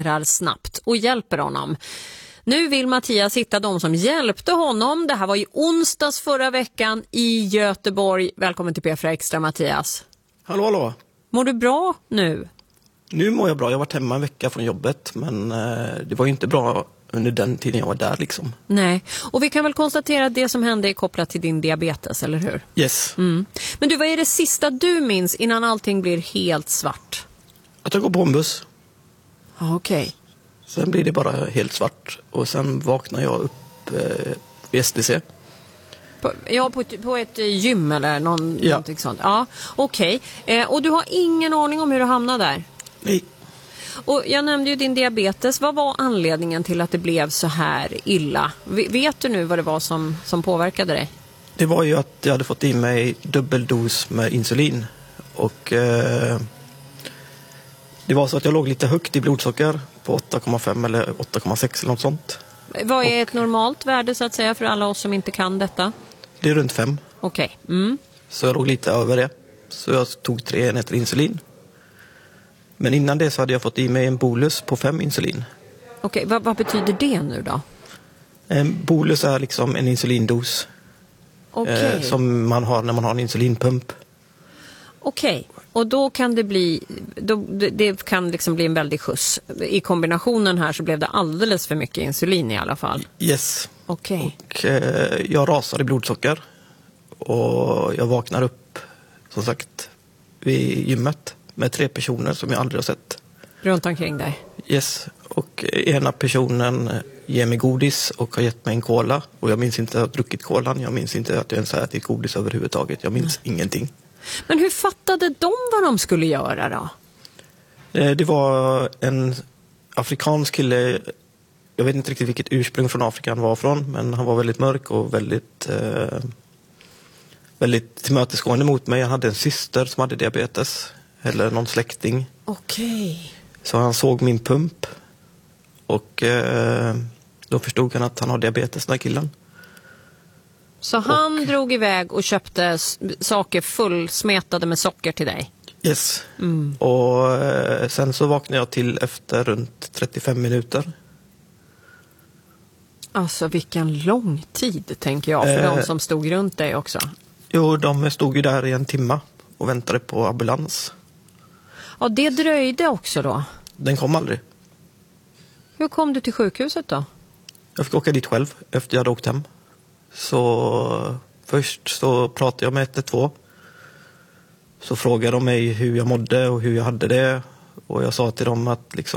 agerar snabbt och hjälper honom. Nu vill Mattias hitta de som hjälpte honom. Det här var i onsdags förra veckan i Göteborg. Välkommen till P4 Extra, Mattias. Hallå, hallå. Mår du bra nu? Nu mår jag bra. Jag har varit hemma en vecka från jobbet, men det var ju inte bra under den tiden jag var där liksom. Nej, och vi kan väl konstatera att det som hände är kopplat till din diabetes, eller hur? Yes. Men du, vad är det sista du minns innan allting blir helt svart? Att jag går på en buss. Okej. Sen blir det bara helt svart. Och sen vaknar jag upp vid STC. På ett gym eller någonting sånt. Ja, okej. Och du har ingen aning om hur du hamnade där? Nej. Och jag nämnde ju din diabetes. Vad var anledningen till att det blev så här illa? Vet du nu vad det var som påverkade dig? Det var ju att jag hade fått i mig dubbeldos med insulin. Och det var så att jag låg lite högt i blodsocker på 8,5 eller 8,6 eller något sånt. Vad är ett normalt värde så att säga för alla oss som inte kan detta? Det är runt 5. Okej. Så jag låg lite över det. Så jag tog 3 enheter insulin. Men innan det så hade jag fått i mig en bolus på 5 insulin. Okej, vad betyder det nu då? En bolus är liksom en insulindos. Som man har när man har en insulinpump. Okej, och då kan det bli det kan liksom bli en väldig skjuts. I kombinationen här så blev det alldeles för mycket insulin i alla fall. Yes. Okej. Och jag rasar i blodsocker. Och jag vaknar upp, som sagt, vid gymmet med 3 personer som jag aldrig har sett. Runt omkring dig? Yes. Och ena personen ger mig godis och har gett mig en cola. Och jag minns inte att jag har druckit kolan. Jag minns inte att jag ens har ätit godis överhuvudtaget. Jag minns ingenting. Men hur fattade de vad de skulle göra då? Det var en afrikansk kille. Jag vet inte riktigt vilket ursprung från Afrika han var från. Men han var väldigt mörk och väldigt tillmötesgående mot mig. Jag hade en syster som hade diabetes. Eller någon släkting. Okej. Så han såg min pump. Och då förstod han att han har diabetes, den här killen. Så han drog iväg och köpte saker fullsmetade med socker till dig? Yes. Och sen så vaknade jag till efter runt 35 minuter. Alltså vilken lång tid tänker jag för de som stod runt dig också. Jo, de stod ju där i 1 timme och väntade på ambulans. Ja, det dröjde också då. Den kom aldrig. Hur kom du till sjukhuset då? Jag fick åka dit själv efter jag hade åkt hem. Så först så pratade jag med 112. Så frågade de mig hur jag mådde och hur jag hade det. Och jag sa till dem att